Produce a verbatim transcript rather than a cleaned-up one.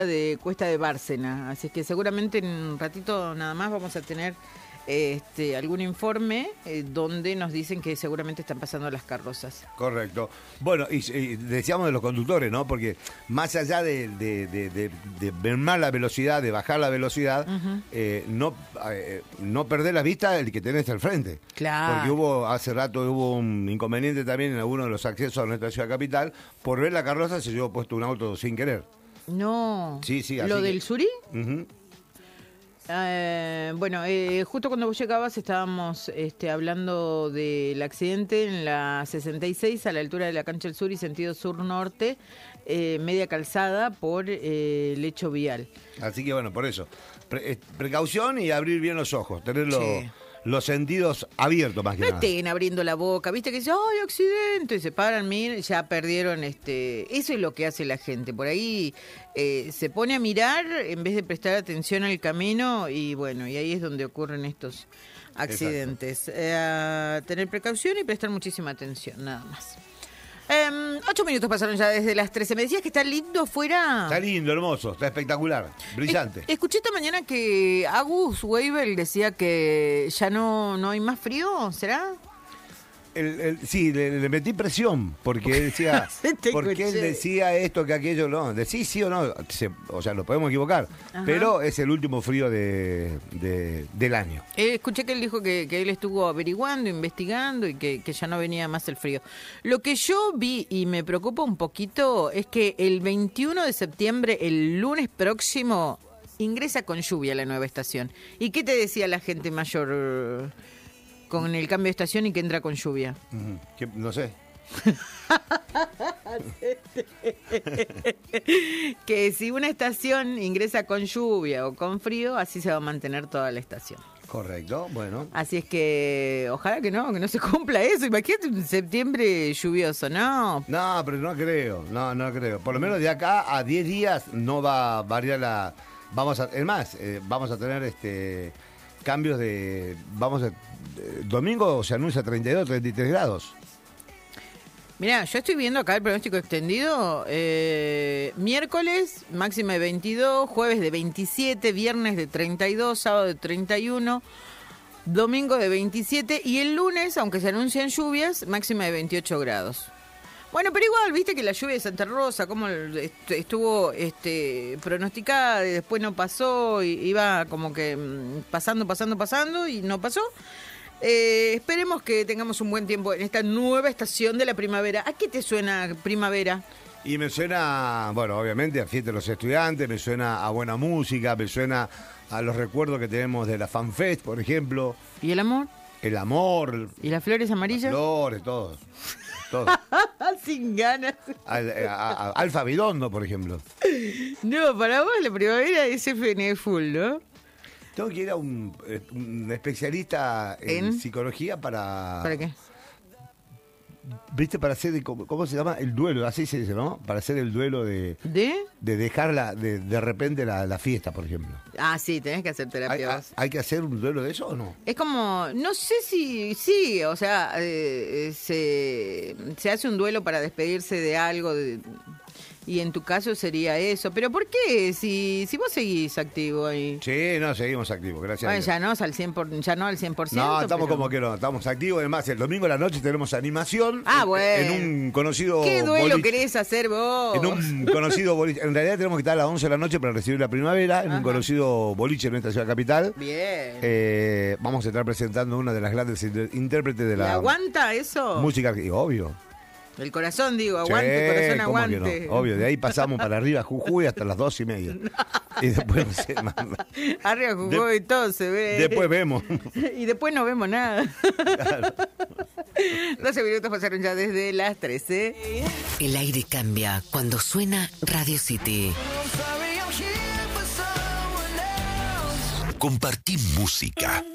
de Cuesta de Bárcena, así que seguramente en un ratito nada más vamos a tener este algún informe eh, donde nos dicen que seguramente están pasando las carrozas. Correcto. Bueno, y, y decíamos de los conductores, ¿no? Porque más allá de, de, de, de, de mermar la velocidad, de bajar la velocidad, uh-huh. eh, no, eh, no perder la vista el que tenés al frente. Claro. Porque hubo, hace rato hubo un inconveniente también en algunos de los accesos a nuestra ciudad capital. Por ver la carroza se llevó puesto un auto sin querer. No. Sí, sí. Así ¿Lo que... del Surí? Uh-huh. Eh, bueno, eh, justo cuando vos llegabas estábamos este, hablando del accidente en la sesenta y seis a la altura de la cancha del Sur y sentido sur-norte, eh, media calzada por eh, lecho vial. Así que bueno, por eso, Pre- precaución y abrir bien los ojos, tenerlo... Sí. Los sentidos abiertos más que no nada. No estén abriendo la boca, viste que dicen, ¡ay, accidente! Y se paran, miren, ya perdieron este... Eso es lo que hace la gente. Por ahí eh, se pone a mirar en vez de prestar atención al camino y bueno, y ahí es donde ocurren estos accidentes. Eh, tener precaución y prestar muchísima atención, nada más. Um, ocho minutos pasaron ya desde las trece. Me decías que está lindo afuera. Está lindo, hermoso, está espectacular, brillante. Es, escuché esta mañana que Agus Weibel decía que ya no, no hay más frío, ¿será? El, el, sí, le, le metí presión, porque él decía, porque él decía esto que aquello, no, decís sí o no, se, o sea, nos podemos equivocar, ajá. Pero es el último frío de, de, del año. Eh, escuché que él dijo que, que él estuvo averiguando, investigando y que, que ya no venía más el frío. Lo que yo vi y me preocupa un poquito es que el veintiuno de septiembre, el lunes próximo, ingresa con lluvia la nueva estación. ¿Y qué te decía la gente mayor con el cambio de estación y que entra con lluvia? Uh-huh. ¿Qué? No sé. Que si una estación ingresa con lluvia o con frío, así se va a mantener toda la estación. Correcto, bueno. Así es que ojalá que no, que no se cumpla eso. Imagínate un septiembre lluvioso, ¿no? No, pero no creo, no, no creo. Por lo menos de acá a diez días no va a variar la... Vamos a... Es más, eh, vamos a tener este... cambios de... Vamos a... Eh, domingo se anuncia treinta y dos, treinta y tres grados. Mirá, yo estoy viendo acá el pronóstico extendido. Eh, miércoles, máxima de veintidós, jueves de veintisiete, viernes de treinta y dos, sábado de treinta y uno, domingo de veintisiete y el lunes, aunque se anuncian lluvias, máxima de veintiocho grados. Bueno, pero igual, viste que la lluvia de Santa Rosa, como estuvo este, pronosticada y después no pasó, y iba como que pasando, pasando, pasando y no pasó. Eh, esperemos que tengamos un buen tiempo en esta nueva estación de la primavera. ¿A qué te suena primavera? Y me suena, bueno, obviamente a fiesta de los estudiantes, me suena a buena música, me suena a los recuerdos que tenemos de la FanFest, por ejemplo. ¿Y el amor? El amor. ¿Y las flores amarillas? Las flores, todos. Todo. Sin ganas. Al, a, a, Alfa Bidondo, por ejemplo. No, para vos la primavera es F N full, ¿no? Tengo que ir a un, un especialista en, ¿En? psicología para... ¿Para qué? ¿Viste? Para hacer, ¿cómo, cómo se llama? El duelo, así se dice, ¿no? Para hacer el duelo de... ¿De? De dejarla, de, de repente la, la fiesta, por ejemplo. Ah, sí, tenés que hacer terapia. ¿Hay, ¿Hay que hacer un duelo de eso o no? Es como, no sé si, sí, o sea, eh, se, se hace un duelo para despedirse de algo, de, y en tu caso sería eso. ¿Pero por qué? Si, si vos seguís activo ahí. Sí, no, seguimos activos, gracias bueno, a Dios. Ya no, al cien por, ya no al cien por ciento. No, estamos pero... como que no, estamos activos. Además, el domingo a la noche tenemos animación. Ah, en, bueno. En un conocido ¿Qué duelo boliche, querés hacer vos? En un conocido boliche. En realidad tenemos que estar a las once de la noche para recibir la primavera, en Ajá. un conocido boliche en nuestra ciudad capital. Bien. Eh, vamos a estar presentando una de las grandes inter- intérpretes de la... ¿Y aguanta eso? Música, y obvio. El corazón, digo, aguante, sí, corazón, aguante. No? Obvio, de ahí pasamos para arriba Jujuy hasta las dos y media. No. Y después no sé más. Arriba Jujuy y todo se ve. Después vemos. Y después no vemos nada. Claro. doce minutos pasaron ya desde las trece. El aire cambia cuando suena Radio City. Compartí música,